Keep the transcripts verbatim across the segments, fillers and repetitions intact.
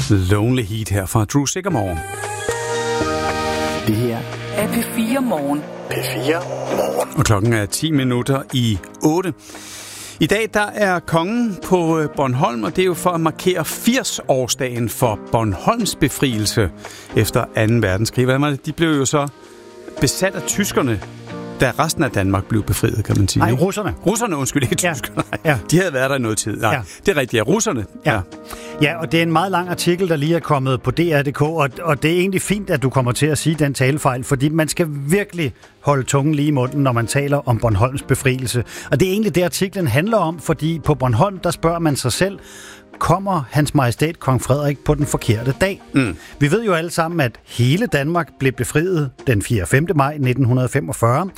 Lonely Heat her fra Drew Sigamore. Det her er P fire Morgen. P fire Morgen. Og klokken er ti minutter i otte. I dag der er kongen på Bornholm, og det er jo for at markere firs-årsdagen for Bornholms befrielse efter anden verdenskrig. Hvad var det? De blev jo så besat af tyskerne, da resten af Danmark blev befriet, kan man sige. Nej, russerne. Russerne, undskyld, ikke tyskerne. Ja. Ja. De havde været der i noget tid. Nej, ja. Det er rigtigt, ja. Russerne. Ja. Ja. Ja, og det er en meget lang artikel, der lige er kommet på D R punktum d k, og, og det er egentlig fint, at du kommer til at sige den talefejl, fordi man skal virkelig holde tungen lige i munden, når man taler om Bornholms befrielse. Og det er egentlig det, artiklen handler om, fordi på Bornholm, der spørger man sig selv, kommer Hans Majestæt Kong Frederik på den forkerte dag? Mm. Vi ved jo alle sammen, at hele Danmark blev befriet den fjerde og femte maj nitten femogfyrre.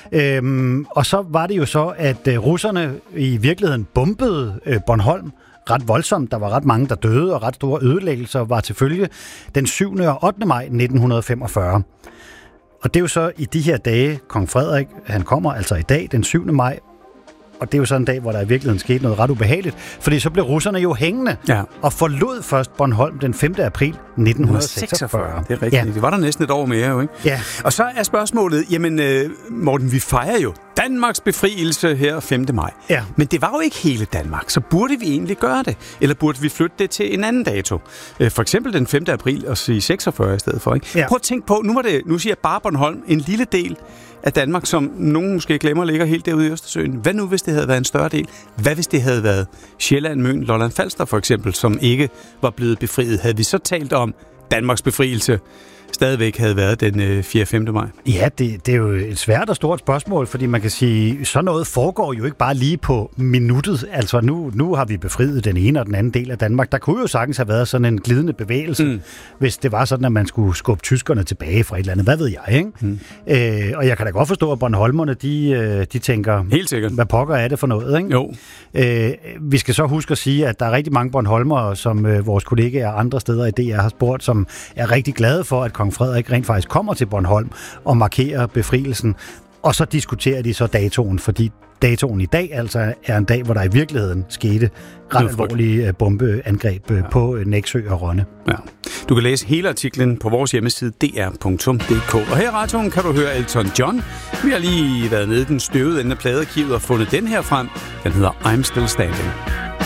Øhm, og så var det jo så, at øh, russerne i virkeligheden bombede øh, Bornholm ret voldsomt. Der var ret mange, der døde, og ret store ødelæggelser var til følge den syvende og ottende maj nitten femogfyrre. Og det er jo så i de her dage, Kong Frederik, han kommer altså i dag, den syvende maj, og det er jo sådan en dag, hvor der i virkeligheden skete noget ret ubehageligt, fordi så blev russerne jo hængende, ja, og forlod først Bornholm den femte april nitten seksogfyrre. Det er rigtigt. Ja. Det var der næsten et år mere, jo, ikke? Ja. Og så er spørgsmålet, jamen Morten, vi fejrer jo Danmarks befrielse her femte maj. Ja. Men det var jo ikke hele Danmark, så burde vi egentlig gøre det? Eller burde vi flytte det til en anden dato? For eksempel den femte april og sige seksogfyrre i stedet for, ikke? Ja. Prøv at tænke på, nu var det, nu siger jeg bare Bornholm, en lille del af Danmark, som nogen måske glemmer, ligger helt derude i Østersøen. Hvad nu, hvis det havde været en større del? Hvad hvis det havde været Sjælland, Møn, Lolland Falster for eksempel, som ikke var blevet befriet? Havde vi så talt om Danmarks befrielse stadigvæk havde været den fjerde og femte maj? Ja, det, det er jo et svært og stort spørgsmål, fordi man kan sige, sådan noget foregår jo ikke bare lige på minuttet. Altså nu, nu har vi befriet den ene og den anden del af Danmark. Der kunne jo sagtens have været sådan en glidende bevægelse, mm. hvis det var sådan, at man skulle skubbe tyskerne tilbage fra et eller andet. Hvad ved jeg, ikke? Mm. Øh, og jeg kan da godt forstå, at Bornholmerne, de, de tænker, helt sikkert, hvad pokker er det for noget, ikke? Jo. Øh, vi skal så huske at sige, at der er rigtig mange Bornholmere, som øh, vores kollegaer andre steder i D R har spurgt, som er rigtig glade for, at Kong Frederik rent faktisk kommer til Bornholm og markerer befrielsen. Og så diskuterer de så datoen, fordi datoen i dag altså er en dag, hvor der i virkeligheden skete ret alvorlige bombeangreb ja. på Nexø og Rønne. Ja. Du kan læse hele artiklen på vores hjemmeside d r punktum d k. Og her i radioen kan du høre Elton John. Vi har lige været nede i den støvede ende af pladearkivet og fundet den her frem. Den hedder I'm Still Standing.